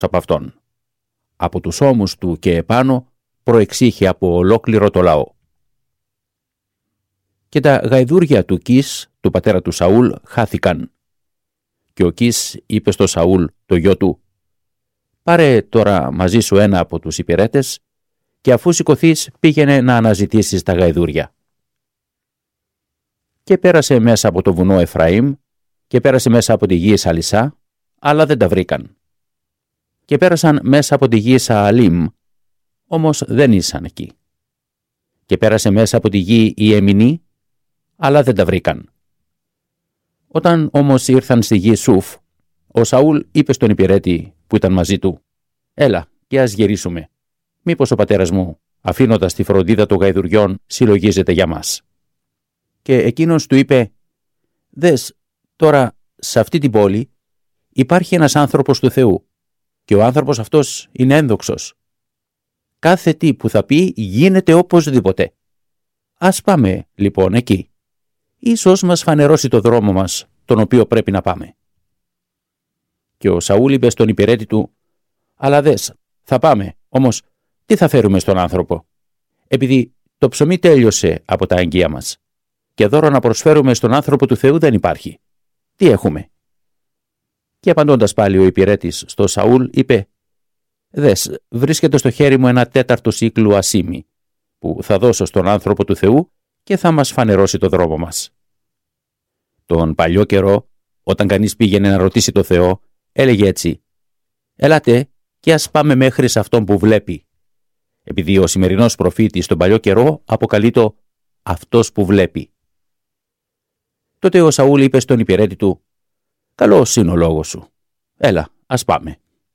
από αυτόν. Από τους ώμους του και επάνω προεξήχε από ολόκληρο το λαό. Και τα γαϊδούρια του Κις, του πατέρα του Σαούλ, χάθηκαν. Και ο Κις είπε στο Σαούλ, το γιο του, «Πάρε τώρα μαζί σου ένα από τους υπηρέτες και αφού σηκωθείς πήγαινε να αναζητήσεις τα γαϊδούρια». Και πέρασε μέσα από το βουνό Εφραήμ και πέρασε μέσα από τη γη Σαλισσά, αλλά δεν τα βρήκαν. Και πέρασαν μέσα από τη γη Σααλίμ, όμως δεν ήσαν εκεί. Και πέρασε μέσα από τη γη Ιεμινή, αλλά δεν τα βρήκαν. Όταν όμως ήρθαν στη γη Σουφ, ο Σαούλ είπε στον υπηρέτη που ήταν μαζί του, «Έλα και ας γυρίσουμε. Μήπως ο πατέρας μου, αφήνοντας τη φροντίδα των γαϊδουριών, συλλογίζεται για μας». Και εκείνος του είπε, «Δες, τώρα σε αυτή την πόλη υπάρχει ένας άνθρωπος του Θεού και ο άνθρωπος αυτός είναι ένδοξος. Κάθε τι που θα πει γίνεται οπωσδήποτε. Ας πάμε λοιπόν εκεί. Ίσως μας φανερώσει το δρόμο μας, τον οποίο πρέπει να πάμε». Και ο Σαούλ είπε στον υπηρέτη του, «Αλλά δες, θα πάμε, όμως τι θα φέρουμε στον άνθρωπο? Επειδή το ψωμί τέλειωσε από τα αγγεία μας και δώρο να προσφέρουμε στον άνθρωπο του Θεού δεν υπάρχει. Τι έχουμε?» Και απαντώντας πάλι ο υπηρέτης στο Σαούλ είπε, «Δες, βρίσκεται στο χέρι μου ένα 4 σύκλου ασίμι, που θα δώσω στον άνθρωπο του Θεού και θα μας φανερώσει το δρόμο μας». Τον παλιό καιρό, όταν κανείς πήγαινε να ρωτήσει το Θεό, έλεγε έτσι, «Ελάτε και ας πάμε μέχρι σε αυτόν που βλέπει». Επειδή ο σημερινός προφήτης στον παλιό καιρό αποκαλεί το «αυτός που βλέπει». Τότε ο Σαούλ είπε στον υπηρέτη του, «Καλός είναι ο λόγος σου. Έλα, ας πάμε».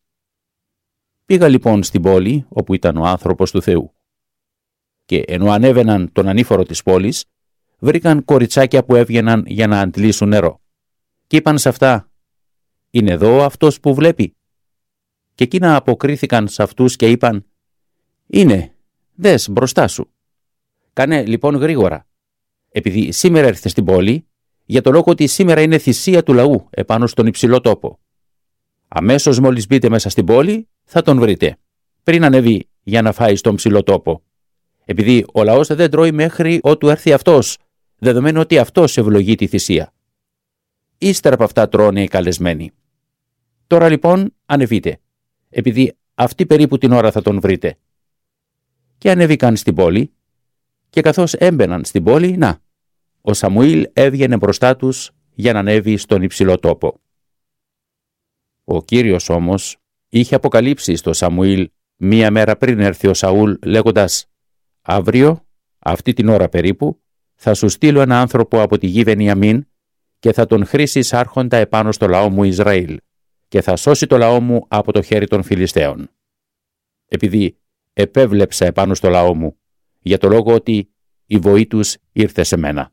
Πήγα λοιπόν στην πόλη όπου ήταν ο άνθρωπος του Θεού. Και ενώ ανέβαιναν τον ανήφορο της πόλης, βρήκαν κοριτσάκια που έβγαιναν για να αντλήσουν νερό. Και είπαν σε αυτά, «Είναι εδώ αυτός που βλέπει?» Και εκείνα αποκρίθηκαν σε αυτούς και είπαν, «Είναι, δες μπροστά σου. Κάνε λοιπόν γρήγορα, επειδή σήμερα έρθες στην πόλη, για το λόγο ότι σήμερα είναι θυσία του λαού επάνω στον υψηλό τόπο. Αμέσως μόλις μπείτε μέσα στην πόλη, θα τον βρείτε, πριν ανέβει για να φάει στον ψηλό τόπο. Επειδή ο λαός δεν τρώει μέχρι ότου έρθει αυτός, δεδομένου ότι αυτός ευλογεί τη θυσία. Ύστερα από αυτά τρώνε οι καλεσμένοι. Τώρα λοιπόν ανεβείτε, επειδή αυτή περίπου την ώρα θα τον βρείτε». Και ανέβηκαν στην πόλη, και καθώς έμπαιναν στην πόλη, να, ο Σαμουήλ έβγαινε μπροστά τους για να ανέβει στον υψηλό τόπο. Ο Κύριος όμως είχε αποκαλύψει στο Σαμουήλ μία μέρα πριν έρθει ο Σαούλ, λέγοντας, «Αύριο, αυτή την ώρα περίπου, θα σου στείλω ένα άνθρωπο από τη γη Βενιαμίν και θα τον χρήσεις άρχοντα επάνω στο λαό μου Ισραήλ και θα σώσει το λαό μου από το χέρι των Φιλιστέων. Επειδή επέβλεψα επάνω στο λαό μου, για το λόγο ότι η βοή τους ήρθε σε μένα».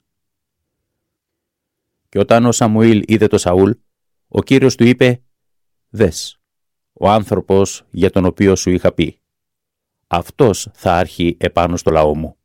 Και όταν ο Σαμουήλ είδε το Σαούλ, ο Κύριος του είπε, «Δες, ο άνθρωπος για τον οποίο σου είχα πει, αυτός θα άρχει επάνω στο λαό μου».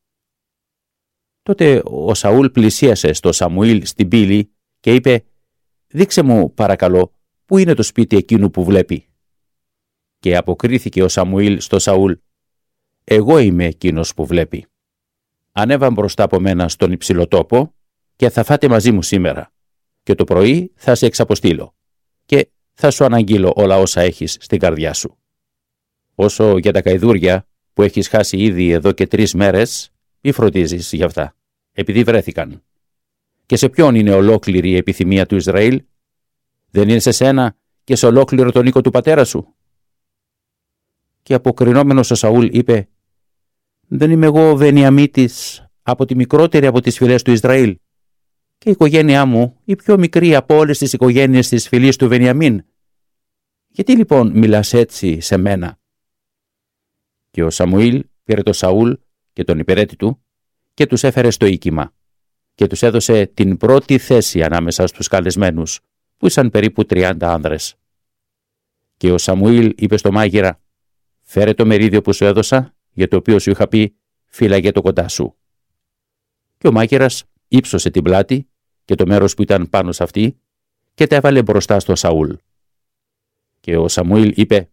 Τότε ο Σαούλ πλησίασε στο Σαμουήλ στην πύλη και είπε, «Δείξε μου παρακαλώ, πού είναι το σπίτι εκείνου που βλέπει?» Και αποκρίθηκε ο Σαμουήλ στο Σαούλ, «Εγώ είμαι εκείνος που βλέπει. Ανέβα μπροστά από μένα στον υψηλό τόπο και θα φάτε μαζί μου σήμερα και το πρωί θα σε εξαποστείλω και θα σου αναγγείλω όλα όσα έχεις στην καρδιά σου. Όσο για τα γαϊδούρια που έχεις χάσει ήδη εδώ και 3 μέρες, μη φροντίζεις γι' αυτά, επειδή βρέθηκαν. Και σε ποιον είναι ολόκληρη η επιθυμία του Ισραήλ? Δεν είναι σε σένα και σε ολόκληρο τον οίκο του πατέρα σου?» Και αποκρινόμενος ο Σαούλ είπε, «Δεν είμαι εγώ Βενιαμίτης από τη μικρότερη από τις φυλές του Ισραήλ και η οικογένειά μου η πιο μικρή από όλες τις οικογένειες της φυλής του Βενιαμίν. Γιατί λοιπόν μιλάς έτσι σε μένα?» Και ο Σαμουήλ πήρε τον Σαούλ και τον υπηρέτη του και τους έφερε στο οίκημα και τους έδωσε την πρώτη θέση ανάμεσα στους καλεσμένους, που ήσαν περίπου 30 άνδρες. Και ο Σαμουήλ είπε στο μάγειρα, «Φέρε το μερίδιο που σου έδωσα, για το οποίο σου είχα πει, φύλαγε το κοντά σου». Και ο μάγειρας ύψωσε την πλάτη και το μέρος που ήταν πάνω σε αυτή και τα έβαλε μπροστά στο Σαούλ. Και ο Σαμουήλ είπε